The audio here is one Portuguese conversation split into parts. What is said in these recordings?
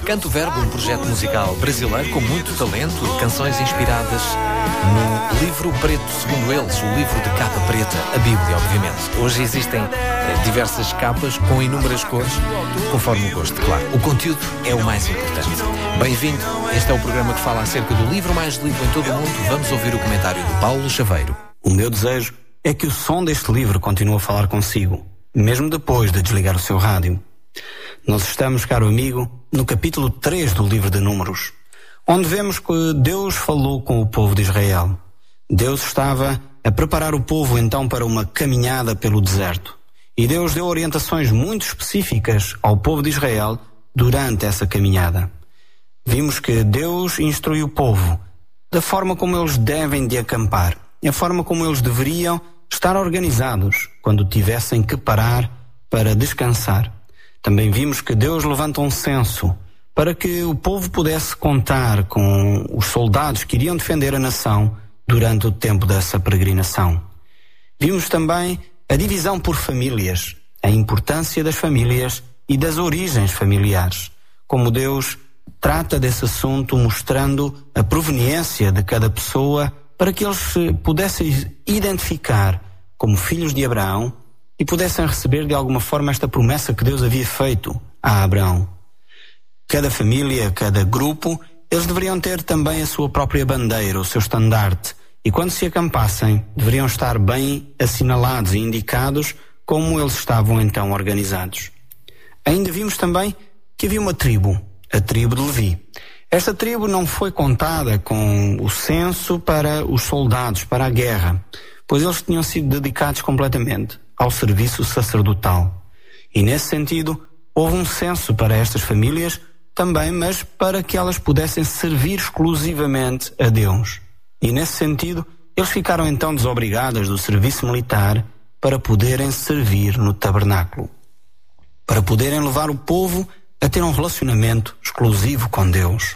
Canto Verbo, um projeto musical brasileiro com muito talento e canções inspiradas no livro preto, segundo eles, o livro de capa preta, a Bíblia, obviamente. Hoje existem diversas capas com inúmeras cores, conforme o gosto, claro. O conteúdo é o mais importante. Bem-vindo, este é o programa que fala acerca do livro mais lido em todo o mundo. Vamos ouvir o comentário do Paulo Chaveiro. O meu desejo é que o som deste livro continue a falar consigo, mesmo depois de desligar o seu rádio. Nós estamos, caro amigo, no capítulo 3 do livro de Números, onde vemos que Deus falou com o povo de Israel. Deus estava a preparar o povo então para uma caminhada pelo deserto. E Deus deu orientações muito específicas ao povo de Israel durante essa caminhada. Vimos que Deus instruiu o povo da forma como eles devem de acampar, e a forma como eles deveriam estar organizados quando tivessem que parar para descansar. Também vimos que Deus levanta um censo para que o povo pudesse contar com os soldados que iriam defender a nação durante o tempo dessa peregrinação. Vimos também a divisão por famílias, a importância das famílias e das origens familiares, como Deus trata desse assunto mostrando a proveniência de cada pessoa para que eles se pudessem identificar como filhos de Abraão e pudessem receber de alguma forma esta promessa que Deus havia feito a Abraão. Cada família, cada grupo, eles deveriam ter também a sua própria bandeira, o seu estandarte, e quando se acampassem, deveriam estar bem assinalados e indicados como eles estavam então organizados. Ainda vimos também que havia uma tribo, a tribo de Levi. Esta tribo não foi contada com o censo para os soldados, para a guerra, pois eles tinham sido dedicados completamente ao serviço sacerdotal. E nesse sentido, houve um censo para estas famílias também, mas para que elas pudessem servir exclusivamente a Deus. E nesse sentido, eles ficaram então desobrigados do serviço militar para poderem servir no tabernáculo, para poderem levar o povo a ter um relacionamento exclusivo com Deus.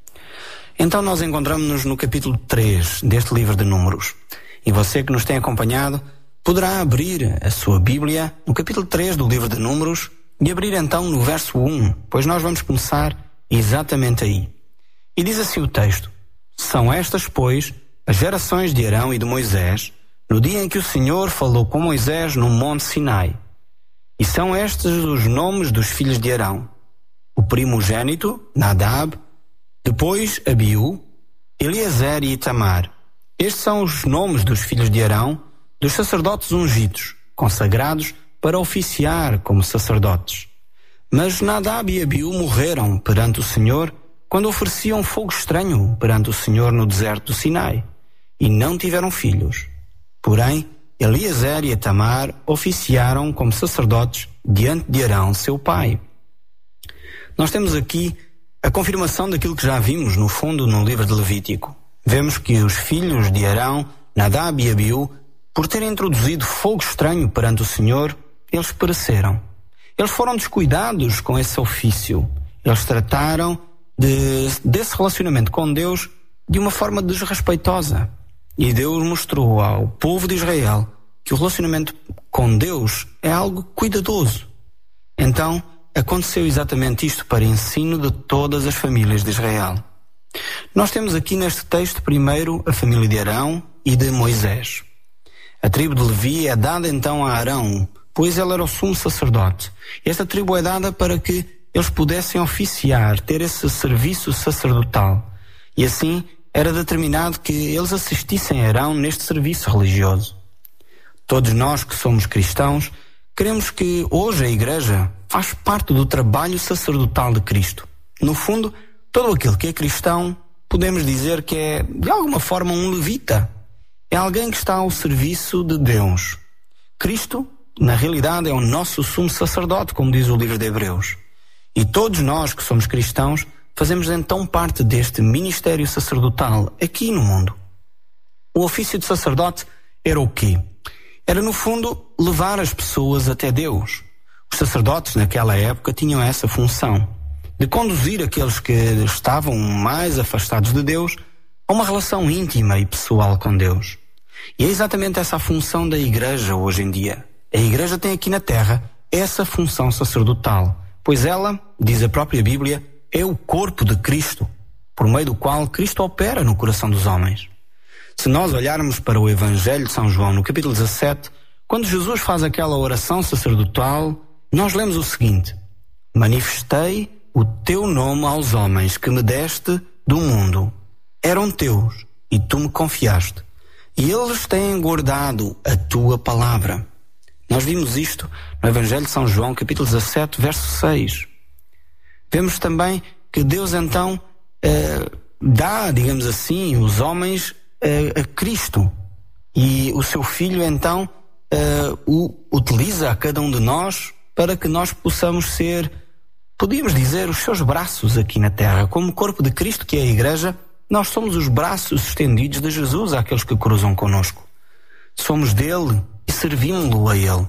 Então nós encontramos-nos no capítulo 3 deste livro de Números. E você que nos tem acompanhado poderá abrir a sua Bíblia no capítulo 3 do livro de Números e abrir então no verso 1, pois nós vamos começar exatamente aí. E diz assim o texto: São estas, pois, as gerações de Arão e de Moisés, no dia em que o Senhor falou com Moisés no monte Sinai. E são estes os nomes dos filhos de Arão: o primogênito, Nadab, depois Abiú, Eliezer e Itamar. Estes são os nomes dos filhos de Arão, dos sacerdotes ungidos, consagrados para oficiar como sacerdotes. Mas Nadab e Abiú morreram perante o Senhor quando ofereciam fogo estranho perante o Senhor no deserto do Sinai, e não tiveram filhos. Porém, Eliezer e Itamar oficiaram como sacerdotes diante de Arão, seu pai. Nós temos aqui a confirmação daquilo que já vimos no fundo no livro de Levítico. Vemos que os filhos de Arão, Nadab e Abiú, por terem introduzido fogo estranho perante o Senhor, eles pereceram. Eles foram descuidados com esse ofício. Eles trataram desse relacionamento com Deus de uma forma desrespeitosa. E Deus mostrou ao povo de Israel que o relacionamento com Deus é algo cuidadoso. Então, aconteceu exatamente isto para ensino de todas as famílias de Israel. Nós temos aqui neste texto primeiro a família de Arão e de Moisés. A tribo de Levi é dada então a Arão, pois ele era o sumo sacerdote. Esta tribo é dada para que eles pudessem oficiar, ter esse serviço sacerdotal. E assim era determinado que eles assistissem a Arão neste serviço religioso. Todos nós que somos cristãos queremos que hoje a Igreja faz parte do trabalho sacerdotal de Cristo. No fundo, todo aquele que é cristão, podemos dizer que é, de alguma forma, um levita. É alguém que está ao serviço de Deus. Cristo, na realidade, é o nosso sumo sacerdote, como diz o livro de Hebreus. E todos nós que somos cristãos fazemos então parte deste ministério sacerdotal aqui no mundo. O ofício de sacerdote era o quê? Era, no fundo, levar as pessoas até Deus. Os sacerdotes, naquela época, tinham essa função de conduzir aqueles que estavam mais afastados de Deus a uma relação íntima e pessoal com Deus. E é exatamente essa a função da Igreja hoje em dia. A Igreja tem aqui na Terra essa função sacerdotal, pois ela, diz a própria Bíblia, é o corpo de Cristo, por meio do qual Cristo opera no coração dos homens. Se nós olharmos para o Evangelho de São João, no capítulo 17, quando Jesus faz aquela oração sacerdotal, nós lemos o seguinte: manifestei o teu nome aos homens que me deste do mundo. Eram teus e tu me confiaste. E eles têm guardado a tua palavra. Nós vimos isto no Evangelho de São João, capítulo 17, verso 6. Vemos também que Deus então dá, digamos assim, os homens a Cristo. E o seu Filho então o utiliza a cada um de nós para que nós possamos ser, podíamos dizer, os seus braços aqui na terra. Como corpo de Cristo, que é a Igreja, nós somos os braços estendidos de Jesus àqueles que cruzam conosco. Somos dele e servimos-lo a ele.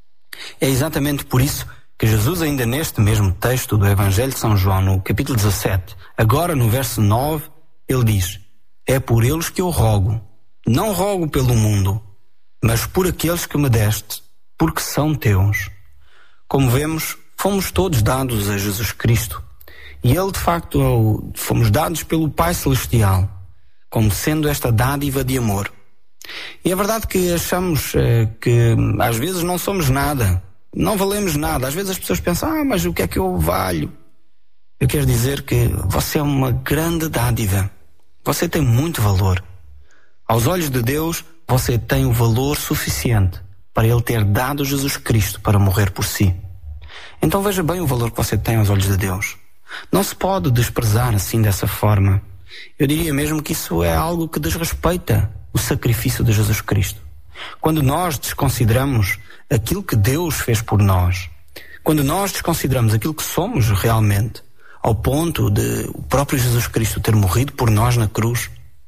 É exatamente por isso que Jesus, ainda neste mesmo texto do Evangelho de São João, no capítulo 17, agora no verso 9, ele diz: é por eles que eu rogo, não rogo pelo mundo, mas por aqueles que me deste, porque são teus. Como vemos, fomos todos dados a Jesus Cristo. E ele, de facto, fomos dados pelo Pai Celestial, como sendo esta dádiva de amor. E é verdade que achamos que às vezes não somos nada, não valemos nada. Às vezes as pessoas pensam: mas o que é que eu valho? Eu quero dizer que você é uma grande dádiva. Você tem muito valor. Aos olhos de Deus, você tem o valor suficiente para Ele ter dado Jesus Cristo para morrer por si. Então veja bem o valor que você tem aos olhos de Deus. Não se pode desprezar assim dessa forma. Eu diria mesmo que isso é algo que desrespeita o sacrifício de Jesus Cristo. Quando nós desconsideramos aquilo que Deus fez por nós, quando nós desconsideramos aquilo que somos realmente, ao ponto de o próprio Jesus Cristo ter morrido por nós na cruz,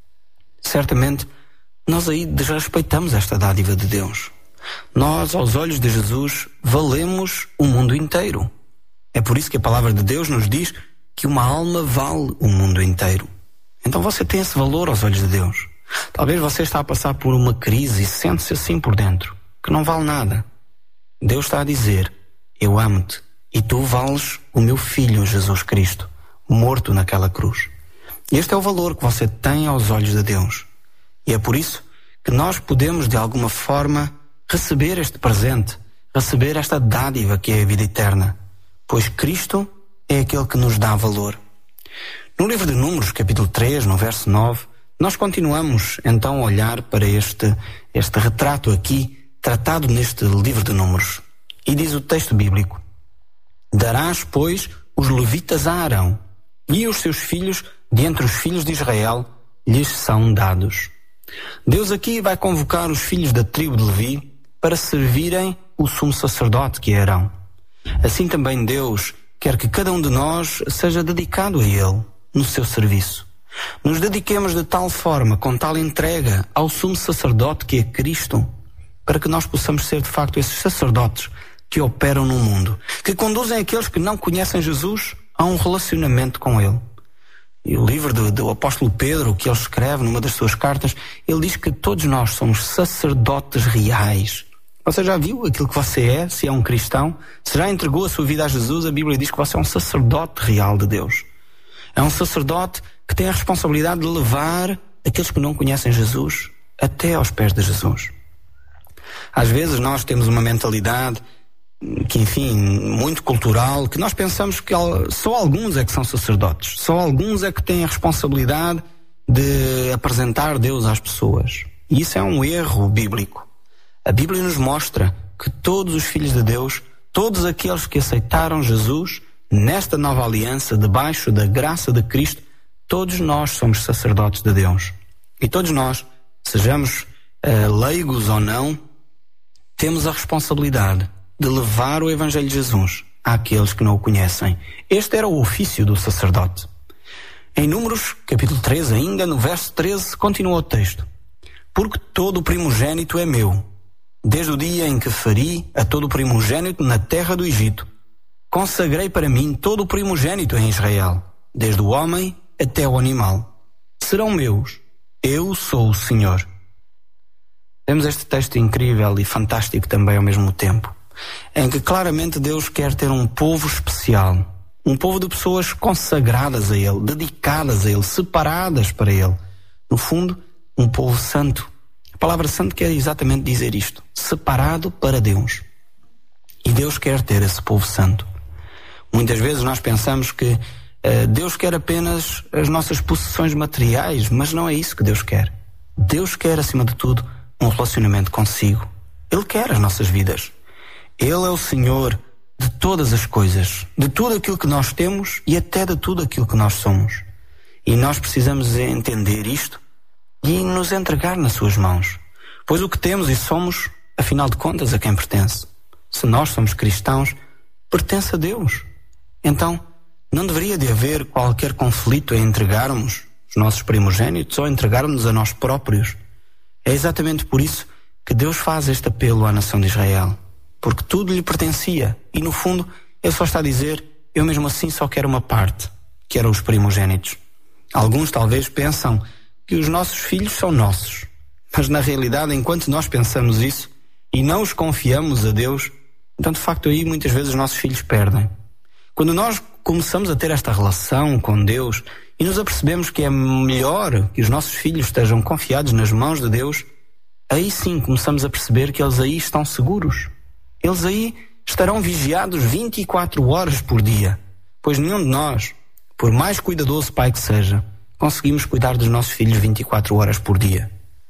certamente nós aí desrespeitamos esta dádiva de Deus. Nós, aos olhos de Jesus, valemos o mundo inteiro. É por isso que a palavra de Deus nos diz que uma alma vale o mundo inteiro. Então você tem esse valor aos olhos de Deus. Talvez você está a passar por uma crise e sente-se assim por dentro, que não vale nada. Deus está a dizer: eu amo-te e tu vales o meu Filho Jesus Cristo, morto naquela cruz. Este é o valor que você tem aos olhos de Deus. E é por isso que nós podemos, de alguma forma, receber este presente, receber esta dádiva que é a vida eterna, pois Cristo é aquele que nos dá valor. No livro de Números, capítulo 3, no verso 9, nós continuamos então a olhar para este retrato aqui, tratado neste livro de Números. E diz o texto bíblico: darás, pois, os levitas a Arão, e os seus filhos, dentre os filhos de Israel, lhes são dados. Deus aqui vai convocar os filhos da tribo de Levi para servirem o sumo sacerdote, que é Arão. Assim também Deus quer que cada um de nós seja dedicado a Ele, no seu serviço. Nos dediquemos de tal forma, com tal entrega ao sumo sacerdote que é Cristo, para que nós possamos ser de facto esses sacerdotes que operam no mundo, que conduzem aqueles que não conhecem Jesus a um relacionamento com Ele. E o livro do apóstolo Pedro, que ele escreve numa das suas cartas, ele diz que todos nós somos sacerdotes reais. Você já viu aquilo que você é, se é um cristão? Se já entregou a sua vida a Jesus, a Bíblia diz que você é um sacerdote real de Deus. É um sacerdote que tem a responsabilidade de levar aqueles que não conhecem Jesus até aos pés de Jesus. Às vezes nós temos uma mentalidade que, enfim, muito cultural, que nós pensamos que só alguns é que são sacerdotes, só alguns é que têm a responsabilidade de apresentar Deus às pessoas. E isso é um erro bíblico. A Bíblia nos mostra que todos os filhos de Deus, todos aqueles que aceitaram Jesus nesta nova aliança, debaixo da graça de Cristo, todos nós somos sacerdotes de Deus. E todos nós, sejamos leigos ou não, temos a responsabilidade de levar o Evangelho de Jesus àqueles que não o conhecem. Este era o ofício do sacerdote. Em Números, capítulo 13, ainda no verso 13, continua o texto: porque todo o primogênito é meu, desde o dia em que feri a todo o primogênito na terra do Egito. Consagrei para mim todo o primogênito em Israel, desde o homem até o animal. Serão meus, eu sou o Senhor. Temos este texto incrível e fantástico também ao mesmo tempo, em que claramente Deus quer ter um povo especial, Um povo de pessoas consagradas a Ele, dedicadas a Ele, separadas para Ele. No fundo, um povo santo. A palavra santo quer exatamente dizer isto: separado para Deus. E Deus quer ter esse povo santo. Muitas vezes nós pensamos que Deus quer apenas as nossas possessões materiais, mas não é isso que Deus quer. Deus quer, acima de tudo, um relacionamento consigo. Ele quer as nossas vidas. Ele é o Senhor de todas as coisas, de tudo aquilo que nós temos e até de tudo aquilo que nós somos. E nós precisamos entender isto e nos entregar nas suas mãos. Pois o que temos e somos, afinal de contas, a quem pertence? Se nós somos cristãos, pertence a Deus. Então, não deveria de haver qualquer conflito em entregarmos os nossos primogênitos ou entregarmos a nós próprios. É exatamente por isso que Deus faz este apelo à nação de Israel. Porque tudo lhe pertencia. E no fundo, Ele só está a dizer: eu mesmo assim só quero uma parte, que eram os primogênitos. Alguns talvez pensam que os nossos filhos são nossos. Mas na realidade, enquanto nós pensamos isso e não os confiamos a Deus, então de facto aí muitas vezes os nossos filhos perdem. Quando nós começamos a ter esta relação com Deus e nos apercebemos que é melhor que os nossos filhos estejam confiados nas mãos de Deus, aí sim começamos a perceber que eles aí estão seguros. Eles aí estarão vigiados 24 horas por dia, pois nenhum de nós, por mais cuidadoso pai que seja, conseguimos cuidar dos nossos filhos 24 horas por dia.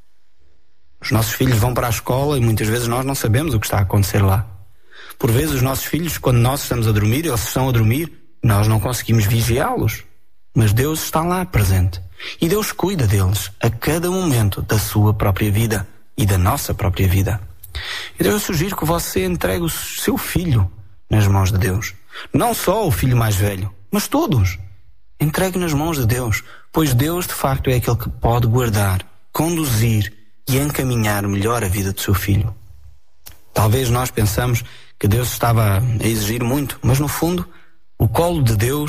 Os nossos filhos vão para a escola e muitas vezes nós não sabemos o que está a acontecer lá. Por vezes os nossos filhos, quando nós estamos a dormir, eles estão a dormir, nós não conseguimos vigiá-los. Mas Deus está lá presente. E Deus cuida deles a cada momento da sua própria vida e da nossa própria vida. Então eu sugiro que você entregue o seu filho nas mãos de Deus. Não só o filho mais velho, mas todos. Entregue nas mãos de Deus, pois Deus de facto é aquele que pode guardar, conduzir e encaminhar melhor a vida do seu filho. Talvez nós pensamos que Deus estava a exigir muito, mas no fundo, o colo de Deus